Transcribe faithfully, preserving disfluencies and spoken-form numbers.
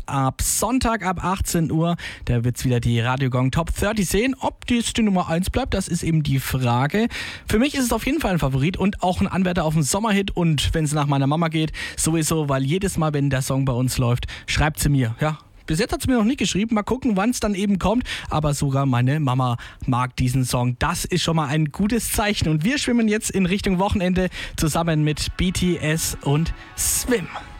ab Sonntag ab achtzehn Uhr. Da wird es wieder die Radio Gong Top dreißig sehen. Ob dies die Nummer eins bleibt, das ist eben die Frage. Für mich ist es auf jeden Fall ein Favorit und auch ein Anwärter auf den Sommerhit. Und wenn es nach meiner Mama geht, sowieso, weil jedes Mal, wenn der Song bei uns läuft, schreibt sie mir, ja. Bis jetzt hat sie mir noch nicht geschrieben. Mal gucken, wann es dann eben kommt. Aber sogar meine Mama mag diesen Song. Das ist schon mal ein gutes Zeichen. Und wir schwimmen jetzt in Richtung Wochenende zusammen mit B T S und Swim.